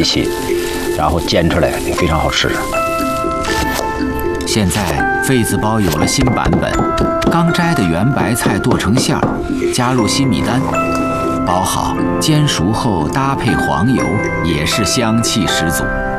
一起，然后煎出来非常好吃。 现在痱子包有了新版本，刚摘的圆白菜剁成馅儿，加入西米丹，包好煎熟后搭配黄油，也是香气十足。